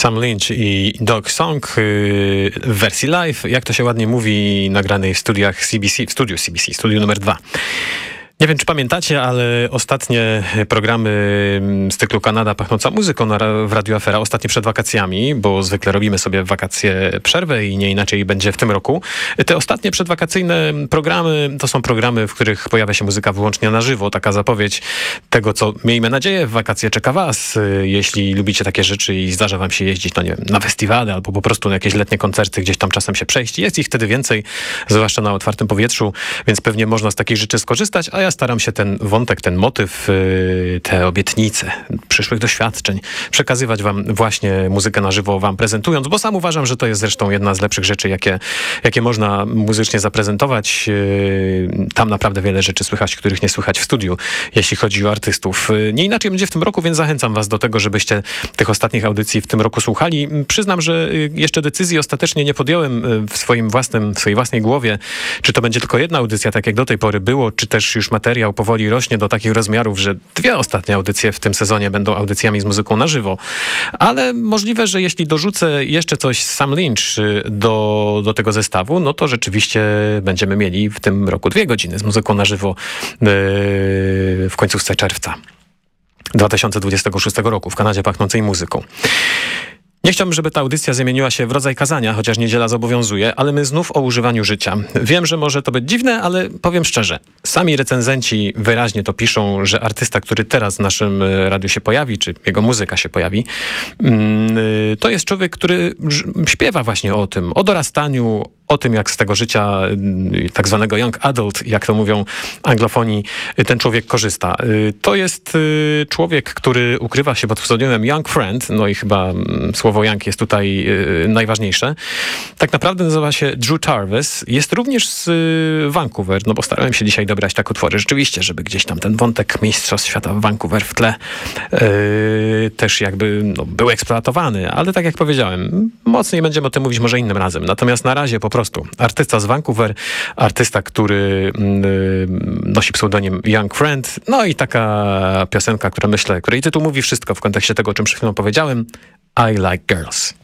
Sam Lynch i Dog Song w wersji live, jak to się ładnie mówi, nagranej w studiach CBC, studiu numer 2. Nie wiem, czy pamiętacie, ale ostatnie programy z cyklu Kanada pachnąca muzyką w Radiu Afera, ostatnie przed wakacjami, bo zwykle robimy sobie w wakacje przerwę i nie inaczej będzie w tym roku. Te ostatnie przedwakacyjne programy to są programy, w których pojawia się muzyka wyłącznie na żywo. Taka zapowiedź tego, co miejmy nadzieję w wakacje czeka was. Jeśli lubicie takie rzeczy i zdarza wam się jeździć, no nie wiem, na festiwale albo po prostu na jakieś letnie koncerty, gdzieś tam czasem się przejść. Jest ich wtedy więcej, zwłaszcza na otwartym powietrzu, więc pewnie można z takich rzeczy skorzystać, a ja staram się ten wątek, ten motyw, te obietnice przyszłych doświadczeń przekazywać wam właśnie muzykę na żywo, wam prezentując, bo sam uważam, że to jest zresztą jedna z lepszych rzeczy, jakie można muzycznie zaprezentować. Tam naprawdę wiele rzeczy słychać, których nie słychać w studiu, jeśli chodzi o artystów. Nie inaczej będzie w tym roku, więc zachęcam was do tego, żebyście tych ostatnich audycji w tym roku słuchali. Przyznam, że jeszcze decyzji ostatecznie nie podjąłem w swojej własnej głowie, czy to będzie tylko jedna audycja, tak jak do tej pory było, czy też już materiał powoli rośnie do takich rozmiarów, że 2 ostatnie audycje w tym sezonie będą audycjami z muzyką na żywo. Ale możliwe, że jeśli dorzucę jeszcze coś z Sam Lynch do tego zestawu, no to rzeczywiście będziemy mieli w tym roku 2 godziny z muzyką na żywo w końcówce czerwca 2026 roku w Kanadzie pachnącej muzyką. Nie chciałbym, żeby ta audycja zamieniła się w rodzaj kazania, chociaż niedziela zobowiązuje, ale my znów o używaniu życia. Wiem, że może to być dziwne, ale powiem szczerze. Sami recenzenci wyraźnie to piszą, że artysta, który teraz w naszym radiu się pojawi, czy jego muzyka się pojawi, to jest człowiek, który śpiewa właśnie o tym, o dorastaniu, o tym, jak z tego życia tak zwanego young adult, jak to mówią anglofoni, ten człowiek korzysta. To jest człowiek, który ukrywa się pod pseudonimem Young Friend, no i chyba słowo young jest tutaj najważniejsze. Tak naprawdę nazywa się Drew Tarvis. Jest również z Vancouver, no bo starałem się dzisiaj dobrać tak utwory rzeczywiście, żeby gdzieś tam ten wątek Mistrzostw Świata w Vancouver w tle też jakby był eksploatowany, ale tak jak powiedziałem, mocniej będziemy o tym mówić może innym razem. Natomiast na razie po prostu artysta z Vancouver, artysta, który nosi pseudonim Young Friend, no i taka piosenka, której tytuł mówi wszystko w kontekście tego, o czym przed chwilą powiedziałem. I Like Girls.